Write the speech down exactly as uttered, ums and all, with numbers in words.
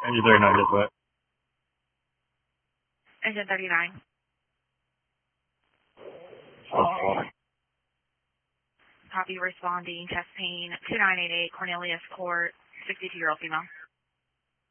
Engine thirty-nine, just what? Engine thirty-nine. Oh, Copy responding, chest pain, two nine eight eight, Cornelius Court, sixty-two-year-old female.